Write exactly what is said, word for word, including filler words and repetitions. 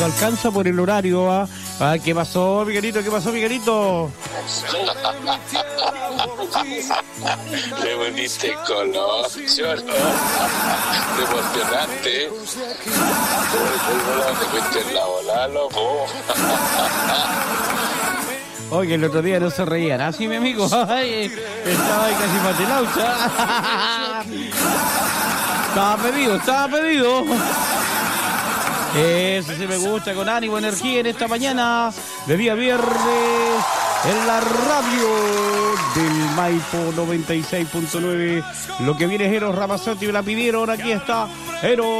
no alcanza por el horario. ¿Ah? Ah, ¿qué pasó, Miguelito? ¿Qué pasó, Miguelito? Le volviste color, choro. Te emocionaste. Te fuiste en la bola, loco. Oye, el otro día no se reían, así mi amigo. Ay, estaba ahí casi patilaucha. Estaba pedido, estaba pedido. Eso sí me gusta, con ánimo, energía en esta mañana de día viernes en la radio del Maipo noventa y seis punto nueve. Lo que viene es Eros Ramazzotti, me la pidieron, aquí está Eros.